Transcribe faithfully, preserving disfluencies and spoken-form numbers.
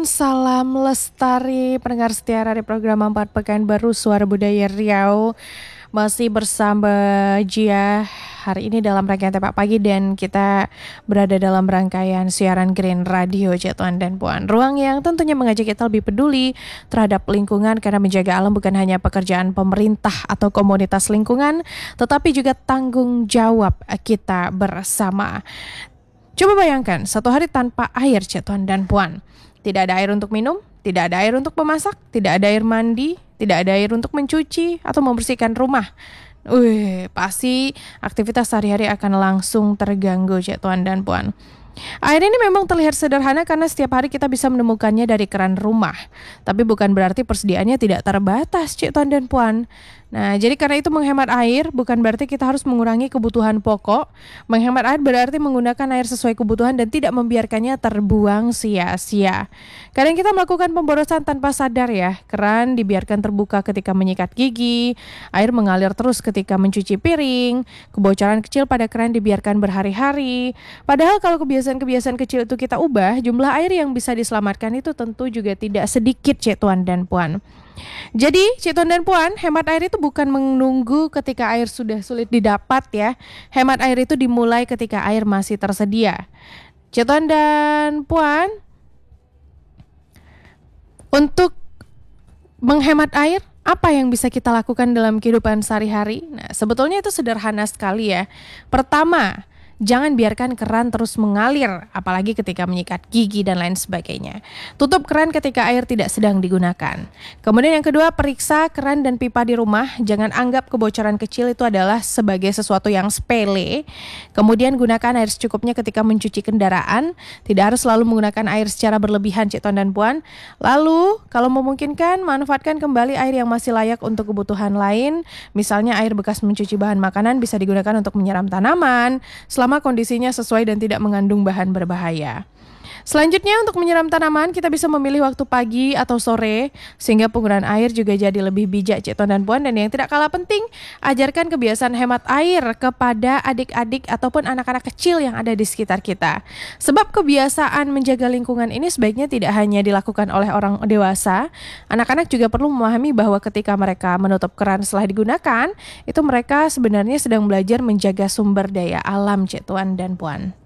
salam lestari pendengar setia dari program Empat Pekan Baru Suara Budaya Riau. Masih bersama Jia hari ini dalam rangkaian Tepak Pagi, dan kita berada dalam rangkaian siaran Green Radio, Tuan dan Puan. Ruang yang tentunya mengajak kita lebih peduli terhadap lingkungan, karena menjaga alam bukan hanya pekerjaan pemerintah atau komunitas lingkungan, tetapi juga tanggung jawab kita bersama. Coba bayangkan satu hari tanpa air, Tuan dan Puan. Tidak ada air untuk minum, tidak ada air untuk memasak, tidak ada air mandi, tidak ada air untuk mencuci atau membersihkan rumah. Wih, pasti aktivitas sehari-hari akan langsung terganggu, Tuan dan Puan. Air ini memang terlihat sederhana karena setiap hari kita bisa menemukannya dari keran rumah. Tapi bukan berarti persediaannya tidak terbatas, Tuan dan Puan. Nah, jadi karena itu menghemat air bukan berarti kita harus mengurangi kebutuhan pokok. Menghemat air berarti menggunakan air sesuai kebutuhan dan tidak membiarkannya terbuang sia-sia. Kadang kita melakukan pemborosan tanpa sadar ya. Keran dibiarkan terbuka ketika menyikat gigi, air mengalir terus ketika mencuci piring, kebocoran kecil pada keran dibiarkan berhari-hari. Padahal kalau kebiasaan-kebiasaan kecil itu kita ubah, jumlah air yang bisa diselamatkan itu tentu juga tidak sedikit, Tuan dan Puan. Jadi, Tuan dan Puan, hemat air itu bukan menunggu ketika air sudah sulit didapat ya. Hemat air itu dimulai ketika air masih tersedia. Tuan dan Puan, untuk menghemat air, apa yang bisa kita lakukan dalam kehidupan sehari-hari? Nah, sebetulnya itu sederhana sekali ya. Pertama, jangan biarkan keran terus mengalir, apalagi ketika menyikat gigi dan lain sebagainya. Tutup keran ketika air tidak sedang digunakan. Kemudian yang kedua, periksa keran dan pipa di rumah. Jangan anggap kebocoran kecil itu adalah sebagai sesuatu yang sepele. Kemudian gunakan air secukupnya ketika mencuci kendaraan. Tidak harus selalu menggunakan air secara berlebihan, Tuan dan Puan. Lalu, kalau memungkinkan, manfaatkan kembali air yang masih layak untuk kebutuhan lain. Misalnya air bekas mencuci bahan makanan bisa digunakan untuk menyiram tanaman, selama kondisinya sesuai dan tidak mengandung bahan berbahaya. Selanjutnya, untuk menyiram tanaman, kita bisa memilih waktu pagi atau sore, sehingga penggunaan air juga jadi lebih bijak, Tuan dan Puan. Dan yang tidak kalah penting, ajarkan kebiasaan hemat air kepada adik-adik ataupun anak-anak kecil yang ada di sekitar kita. Sebab kebiasaan menjaga lingkungan ini sebaiknya tidak hanya dilakukan oleh orang dewasa. Anak-anak juga perlu memahami bahwa ketika mereka menutup keran setelah digunakan, itu mereka sebenarnya sedang belajar menjaga sumber daya alam, Tuan dan Puan.